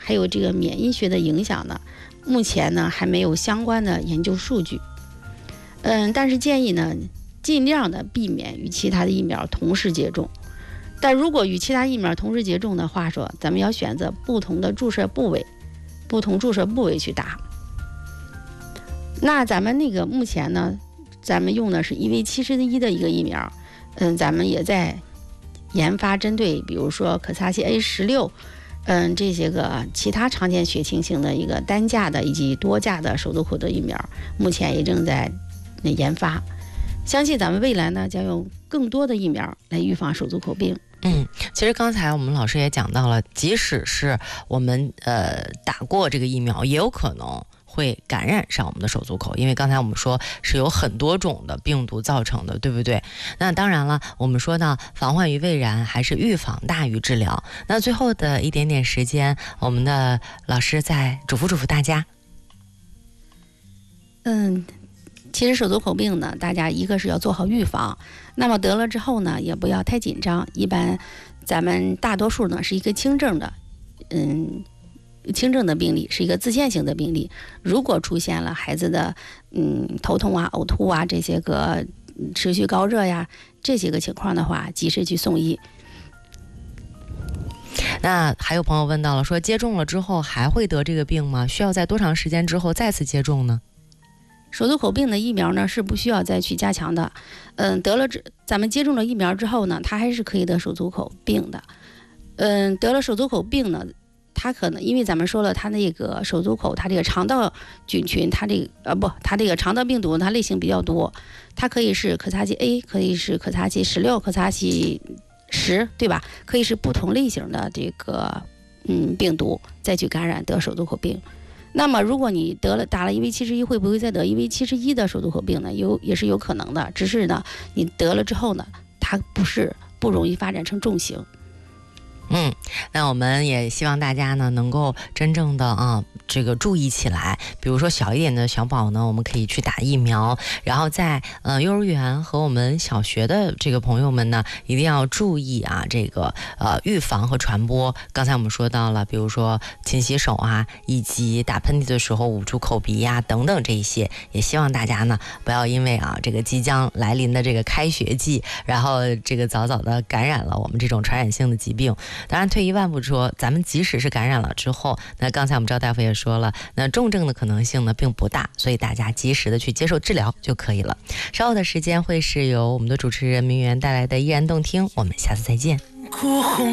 还有这个免疫学的影响呢，目前呢还没有相关的研究数据。但是建议呢，尽量的避免与其他的疫苗同时接种。但如果与其他疫苗同时接种的话说，咱们要选择不同注射部位去打。那咱们那个目前呢，咱们用的是EV71的一个疫苗，咱们也在研发针对比如说可萨西 A16，这些个其他常见血清型的一个单价的以及多价的手足口的疫苗，目前也正在研发。相信咱们未来呢，将用更多的疫苗来预防手足口病。 其实刚才我们老师也讲到了，即使是我们打过这个疫苗，也有可能会感染上我们的手足口，因为刚才我们说是有很多种的病毒造成的，对不对？那当然了，我们说呢，防患于未然，还是预防大于治疗。那最后的一点点时间，我们的老师再嘱咐大家。 其实手足口病呢，大家一个是要做好预防，那么得了之后呢，也不要太紧张。一般咱们大多数呢是一个轻症的病例，是一个自限性的病例。如果出现了孩子的头痛啊、呕吐啊这些个持续高热呀这些个情况的话，及时去送医。 那还有朋友问到了，说接种了之后还会得这个病吗？需要在多长时间之后再次接种呢？ 手足口病的疫苗呢是不需要再去加强的，咱们接种了疫苗之后呢，它还是可以得手足口病的。得了手足口病呢，它可能因为咱们说了，它那个手足口，它这个肠道菌群，它这个肠道病毒，它类型比较多，它可以是可萨西 A， 可以是可萨西16，可萨西10，对吧？可以是不同类型的这个病毒再去感染得手足口病。那么如果你打了EV71，会不会再得EV71的手足口病呢？也是有可能的，只是呢你得了之后呢，它不容易发展成重型。 那我们也希望大家呢能够真正的这个注意起来。比如说小一点的小宝呢，我们可以去打疫苗，然后在幼儿园和我们小学的这个朋友们呢，一定要注意这个预防和传播。刚才我们说到了，比如说勤洗手以及打喷嚏的时候捂住口鼻等等这一些，也希望大家呢不要因为这个即将来临的这个开学季，然后这个早早的感染了我们这种传染性的疾病。当然退一万步说，咱们即使是感染了之后，那刚才我们赵大夫也说了，那重症的可能性呢并不大，所以大家及时的去接受治疗就可以了。稍后的时间会是由我们的主持人明媛带来的依然动听，我们下次再见。